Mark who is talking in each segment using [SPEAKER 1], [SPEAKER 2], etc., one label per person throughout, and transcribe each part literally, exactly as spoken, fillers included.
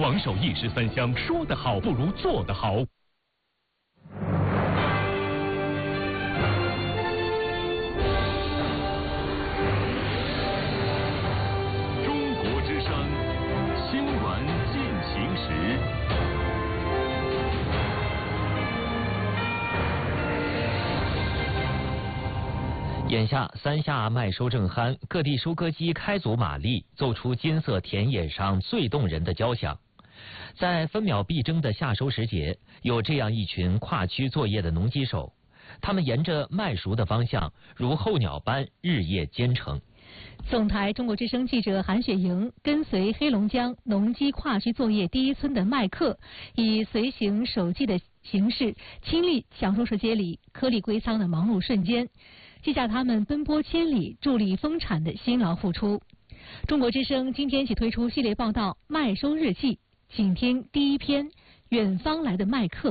[SPEAKER 1] 王守一时三香，说得好不如做得好。中国之声，新闻进行时。
[SPEAKER 2] 眼下三下麦收正酣，各地收割机开足马力，奏出金色田野上最动人的交响。在分秒必争的夏收时节，有这样一群跨区作业的农机手，他们沿着麦熟的方向，如候鸟般日夜兼程。
[SPEAKER 3] 总台中国之声记者韩雪莹跟随黑龙江农机跨区作业第一村的麦客，以随行手记的形式，亲历享受时节里颗粒归仓的忙碌瞬间，记下他们奔波千里、助力丰产的辛劳付出。中国之声今天起推出系列报道《麦收日记》，请听第一篇《远方来的麦客》。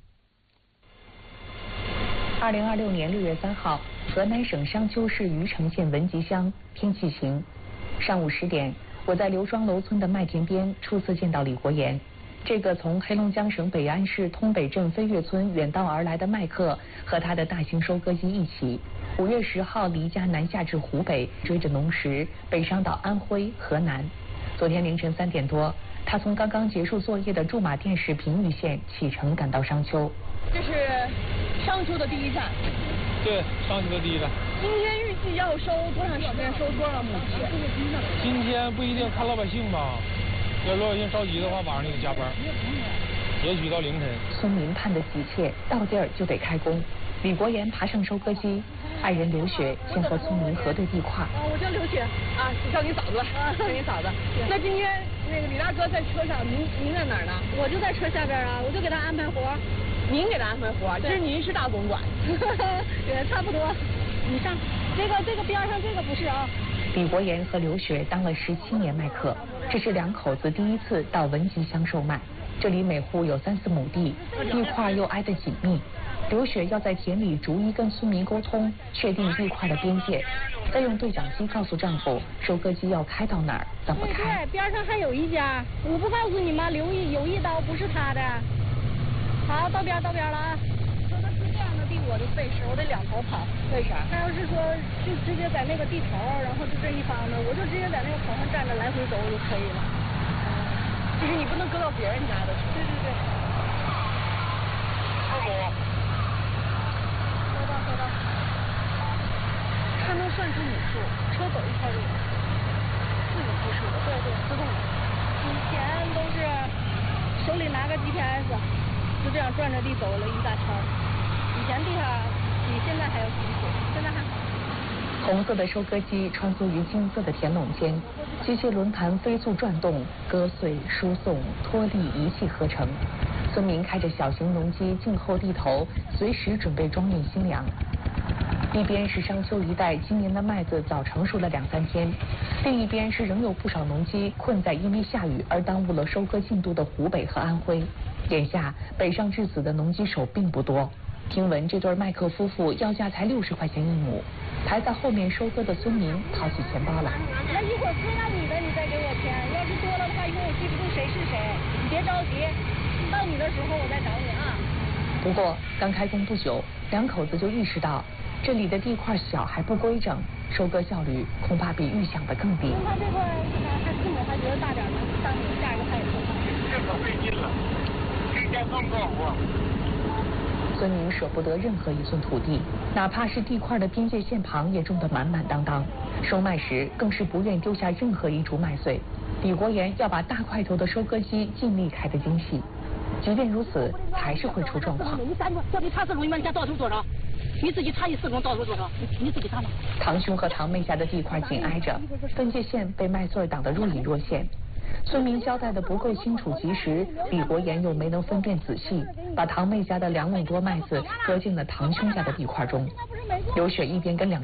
[SPEAKER 4] 二零二六年六月三号，河南省商丘市虞城县文集乡，天气晴。上午十点，我在刘庄楼村的麦田边初次见到李国岩。这个从黑龙江省北安市通北镇飞跃村远道而来的麦客，和他的大型收割机一起，五月十号离家南下至湖北，追着农时北上到安徽、河南。昨天凌晨三点多，他从刚刚结束作业的驻马店市平舆县启程赶到商丘。
[SPEAKER 5] 这是商丘的第一站。
[SPEAKER 6] 对，商丘的第一站。
[SPEAKER 5] 今天预计要收多长时间？收多少亩地？
[SPEAKER 6] 今天不一定，看老百姓吧。要老百姓着急的话，晚上就得加班，也许到凌晨。
[SPEAKER 4] 村民盼得急切，到地儿就得开工。李国岩爬上收割机，爱人刘雪先和村民核对地块。
[SPEAKER 5] 啊，我叫刘雪啊，叫你嫂子，叫你嫂子。那今天那个李大哥在车上，您您在哪儿呢？
[SPEAKER 7] 我就在车下边啊，我就给他安排活。
[SPEAKER 5] 您给他安排活，这是您是大总管。
[SPEAKER 7] 也差不多。你上这个这个边上这个不是啊。
[SPEAKER 4] 李国岩和刘雪当了十七年麦客，这是两口子第一次到文集乡售麦。这里每户有三四亩地，地块又挨得紧密。刘雪要在田里逐一跟村民沟通，确定地块的边界，再用对讲机告诉丈夫收割机要开到哪儿，怎么开。
[SPEAKER 7] 对，边上还有一家，我不告诉你吗？留意有一刀不是他的。好，到边到边了啊。说的是这样的地，我就费事，我得两头跑。
[SPEAKER 5] 为啥？
[SPEAKER 7] 他要是说就直接在那个地头，然后就这一方面，我就直接在那个头上站着来回走就可以了。
[SPEAKER 5] 就是你不能搁到别人家的。
[SPEAKER 7] 对对对。
[SPEAKER 6] 二狗。
[SPEAKER 7] 收到收到。
[SPEAKER 5] 它能算出亩数，车走一圈路。自己计数的，对对，自动的。
[SPEAKER 7] 以前都是手里拿个 G P S， 就这样转着地走了一大圈。以前地上比现在还要辛苦，现在还好。
[SPEAKER 4] 红色的收割机穿梭于金色的田垄间，机械轮盘飞速转动，割碎、输送、脱粒一气呵成。村民开着小型农机静候地头，随时准备装运新粮。一边是商丘一带今年的麦子早成熟了两三天，另一边是仍有不少农机困在因为下雨而耽误了收割进度的湖北和安徽。眼下北上致死的农机手并不多。听闻这对麦克夫妇要价才六十块钱一亩，排在后面收割的村民掏起钱包来。
[SPEAKER 7] 那一会儿割到你的，你再给我钱。要是多了的话，一会儿我记不住谁是谁。你别着急，到你的时候我再找你啊。
[SPEAKER 4] 不过刚开工不久，两口子就意识到这里的地块小还不规整，收割效率恐怕比预想的更低。
[SPEAKER 7] 他这块还父母还觉得大点能当你下一个他也收上。
[SPEAKER 6] 这可费劲了，这家弄多少活？
[SPEAKER 4] 村民舍不得任何一寸土地，哪怕是地块的边界线旁也种得满满当当。收麦时更是不愿丢下任何一株麦穗。李国岩要把大块头的收割机尽力开得精细，即便如此，还是会出状况。
[SPEAKER 7] 你三个，要比差四公，你们家到手多少？你自己差一四公到手多少？你你自己差吗？
[SPEAKER 4] 堂兄和堂妹家的地块紧挨着，分界线被麦穗挡得若隐若现。村民交代的不够清楚及时，李国岩又没能分辨仔细，把堂妹家的两亩多麦子割进了堂兄家的地块中。刘雪一边跟两